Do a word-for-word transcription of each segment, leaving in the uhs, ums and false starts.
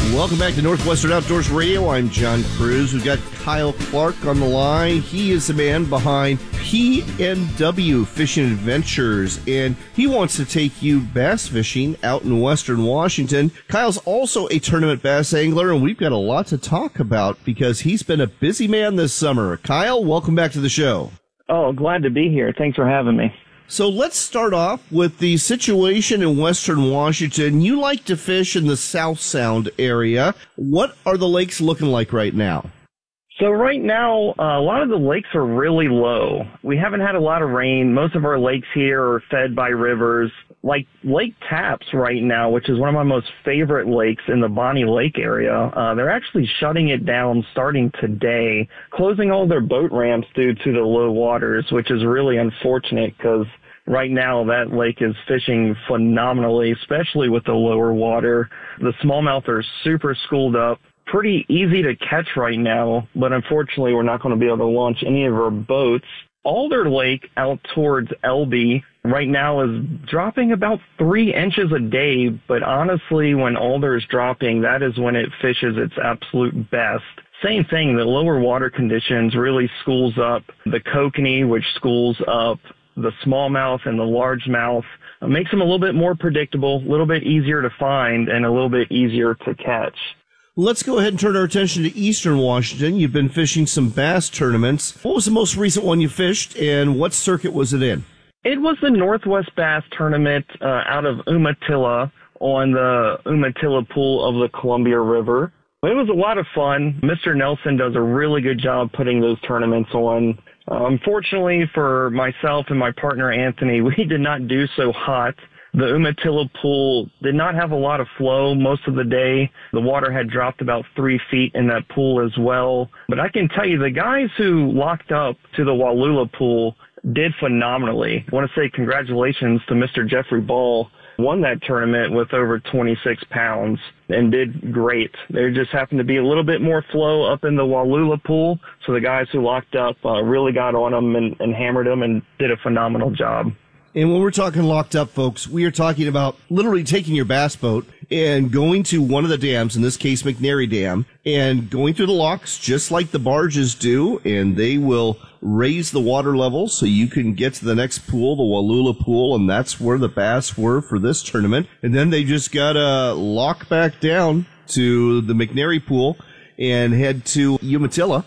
Welcome back to Northwestern Outdoors Radio. I'm John Cruz. We've got Kyle Clark on the line. He is the man behind P N W Fishing Adventures, and he wants to take you bass fishing out in Western Washington. Kyle's also a tournament bass angler, and we've got a lot to talk about because he's been a busy man this summer. Kyle, welcome back to the show. Oh, glad to be here. Thanks for having me. So let's start off with the situation in Western Washington. You like to fish in the South Sound area. What are the lakes looking like right now? So right now, uh, a lot of the lakes are really low. We haven't had a lot of rain. Most of our lakes here are fed by rivers. Like Lake Tapps right now, which is one of my most favorite lakes in the Bonnie Lake area, uh, they're actually shutting it down starting today, closing all their boat ramps due to the low waters, which is really unfortunate because right now that lake is fishing phenomenally, especially with the lower water. The smallmouth are super schooled up. Pretty easy to catch right now, but unfortunately we're not going to be able to launch any of our boats. Alder Lake out towards Elby right now is dropping about three inches a day, but honestly, when Alder is dropping, that is when it fishes its absolute best. Same thing, the lower water conditions really schools up the kokanee, which schools up the smallmouth and the largemouth. It makes them a little bit more predictable, a little bit easier to find, and a little bit easier to catch. Let's go ahead and turn our attention to Eastern Washington. You've been fishing some bass tournaments. What was the most recent one you fished, and what circuit was it in? It was the Northwest Bass Tournament uh, out of Umatilla on the Umatilla Pool of the Columbia River. It was a lot of fun. Mister Nelson does a really good job putting those tournaments on. Uh, unfortunately for myself and my partner Anthony, we did not do so hot. The Umatilla pool did not have a lot of flow most of the day. The water had dropped about three feet in that pool as well. But I can tell you, the guys who locked up to the Wallula pool did phenomenally. I want to say congratulations to Mister Jeffrey Ball. Won that tournament with over twenty-six pounds and did great. There just happened to be a little bit more flow up in the Wallula pool, so the guys who locked up uh, really got on them and, and hammered them and did a phenomenal job. And when we're talking locked up, folks, we are talking about literally taking your bass boat and going to one of the dams, in this case McNary Dam, and going through the locks just like the barges do, and they will raise the water level so you can get to the next pool, the Wallula pool, and that's where the bass were for this tournament. And then they just got to lock back down to the McNary pool and head to Umatilla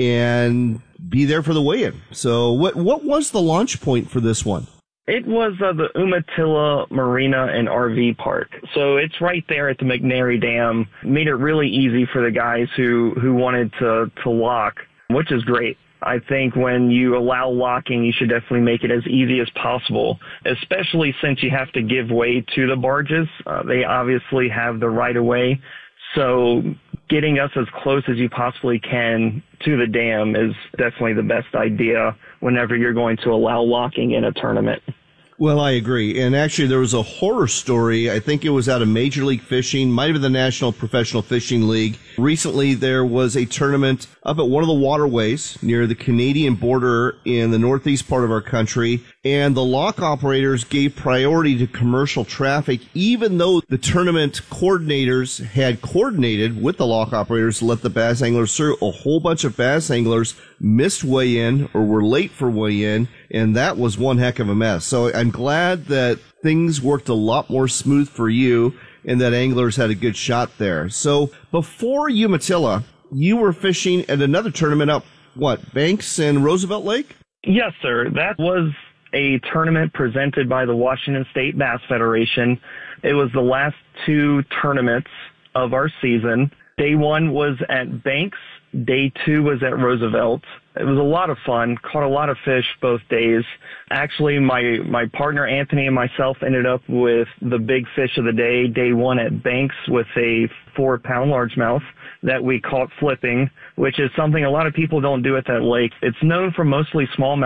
and be there for the weigh-in. So what what was the launch point for this one? It was uh, the Umatilla Marina and R V Park. So it's right there at the McNary Dam. Made it really easy for the guys who, who wanted to, to lock, which is great. I think when you allow locking, you should definitely make it as easy as possible, especially since you have to give way to the barges. Uh, they obviously have the right of way. So getting us as close as you possibly can to the dam is definitely the best idea whenever you're going to allow locking in a tournament. Well, I agree. And actually, there was a horror story. I think it was out of Major League Fishing, might have been the National Professional Fishing League. Recently, there was a tournament up at one of the waterways near the Canadian border in the northeast part of our country, and the lock operators gave priority to commercial traffic, even though the tournament coordinators had coordinated with the lock operators to let the bass anglers through. A whole bunch of bass anglers missed weigh-in or were late for weigh-in, and that was one heck of a mess. So I'm glad that things worked a lot more smooth for you and that anglers had a good shot there. So before Umatilla, you were fishing at another tournament up, what, Banks and Roosevelt Lake? Yes, sir. That was a tournament presented by the Washington State Bass Federation. It was the last two tournaments of our season. Day one was at Banks. Day two was at Roosevelt. It was a lot of fun. Caught a lot of fish both days. Actually, my, my partner Anthony and myself ended up with the big fish of the day, day one at Banks, with a four-pound largemouth that we caught flipping, which is something a lot of people don't do at that lake. It's known for mostly smallmouth